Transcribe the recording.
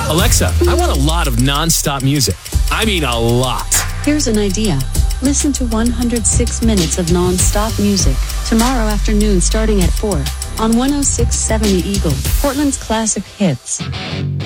Alexa, I want a lot of non-stop music. I mean a lot. Here's an idea. Listen to 106 minutes of non-stop music tomorrow afternoon starting at 4 on 106.7 The Eagle, Portland's classic hits.